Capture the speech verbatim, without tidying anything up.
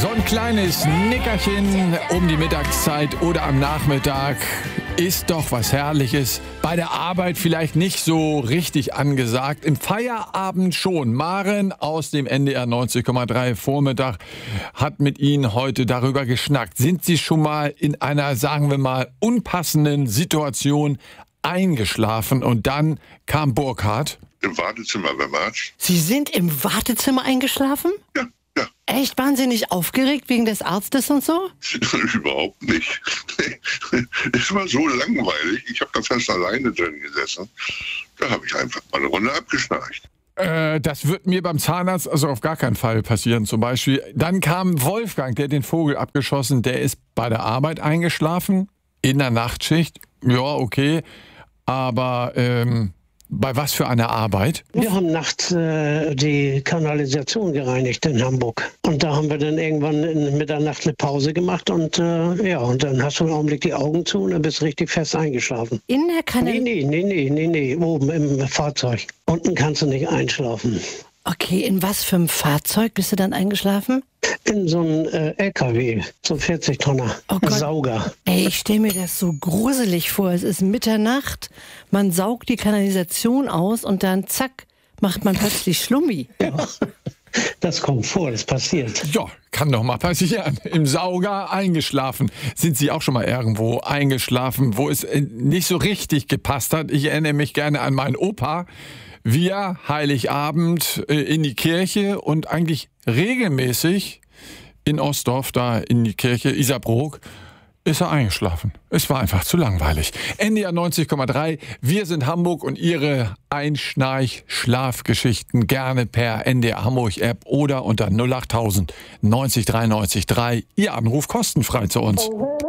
So ein kleines Nickerchen um die Mittagszeit oder am Nachmittag ist doch was Herrliches. Bei der Arbeit vielleicht nicht so richtig angesagt. Im Feierabend schon. Maren aus dem N D R neunzig Komma drei Vormittag hat mit Ihnen heute darüber geschnackt. Sind Sie schon mal in einer, sagen wir mal, unpassenden Situation eingeschlafen und dann kam Burkhard? Im Wartezimmer beim Arzt. Sie sind im Wartezimmer eingeschlafen? Ja, ja. Echt? Waren Sie nicht aufgeregt wegen des Arztes und so? Überhaupt nicht. Es war so langweilig. Ich habe da fast alleine drin gesessen. Da habe ich einfach mal eine Runde abgeschnarcht. Äh, das wird mir beim Zahnarzt also auf gar keinen Fall passieren zum Beispiel. Dann kam Wolfgang, der hat den Vogel abgeschossen. Der ist bei der Arbeit eingeschlafen, in der Nachtschicht. Ja, okay. Aber ähm, bei was für einer Arbeit? Wir haben nachts äh, die Kanalisation gereinigt in Hamburg. Und da haben wir dann irgendwann in Mitternacht eine Pause gemacht. Und äh, ja, und dann hast du einen Augenblick die Augen zu und dann bist du richtig fest eingeschlafen. In der Kanalisation? Nee, nee, nee, nee, nee, nee, oben im Fahrzeug. Unten kannst du nicht einschlafen. Okay, in was für einem Fahrzeug bist du dann eingeschlafen? In so einem äh, L K W, so ein vierzig Tonner, Oh Gott. Sauger. Ey, ich stelle mir das so gruselig vor. Es ist Mitternacht, man saugt die Kanalisation aus und dann zack, macht man plötzlich Schlummi. Ja, das kommt vor, das passiert. Ja, kann doch mal passieren. Im Sauger eingeschlafen. Sind Sie auch schon mal irgendwo eingeschlafen, wo es nicht so richtig gepasst hat? Ich erinnere mich gerne an meinen Opa. Wir, Heiligabend, in die Kirche und eigentlich regelmäßig in Ostdorf, da in die Kirche, Isarbrook, ist er eingeschlafen. Es war einfach zu langweilig. N D R neunzig Komma drei, wir sind Hamburg und Ihre Einschnarch-Schlafgeschichten gerne per N D R Hamburg App oder unter null acht tausend neunzig drei neunzig drei. Ihr Anruf kostenfrei zu uns.